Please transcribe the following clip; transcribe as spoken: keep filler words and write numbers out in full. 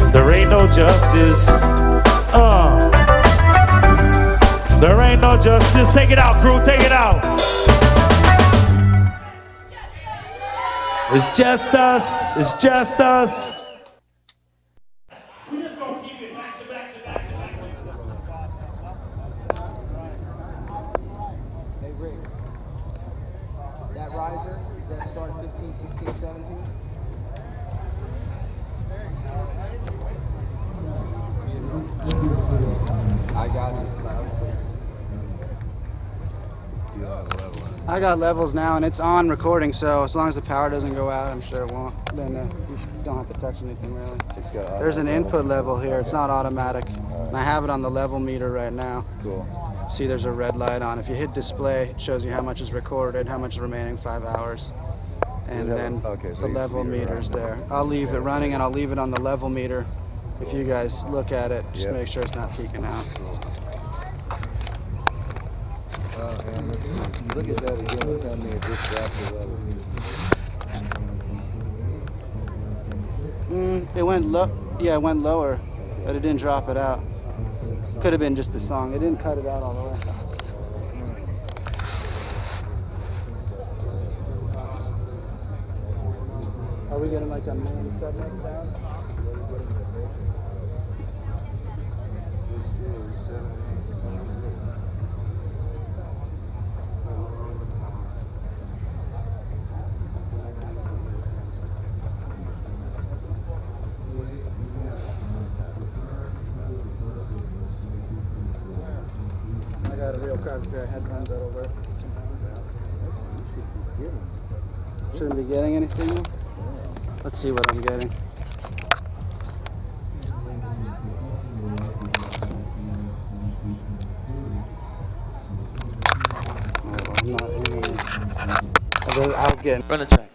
There ain't no justice. Uh. There ain't no justice. Take it out, crew. Take it out. It's just us. It's just us. We just gonna keep it back to back to back to back to back. Hey Rick, that riser, does that start fifteen, sixteen, seventeen? I got it. I got levels now, and it's on recording, so as long as the power doesn't go out, I'm sure it won't. Then uh, you don't have to touch anything really. It's got There's an input level here. It's not automatic. And I have it on the level meter right now. Cool. See, there's a red light on. If you hit display, it shows you how much is recorded, how much is remaining, five hours. And then okay, so the level meter's there. I'll leave it running, and I'll leave it on the level meter. If you guys look at it, just yep. make sure it's not peaking out. Uh, and look at that again. Tell me if this drops the level. Mm, it went low. Yeah, it went lower, but it didn't drop it out. Could have been just the song. It didn't cut it out all the way. Are we getting like a main subnet sound? I got a real crappy pair of headphones that'll work. Shouldn't be getting any signal? Let's see what I'm getting. Oh, I'm not hearing it. I was getting. Run a check.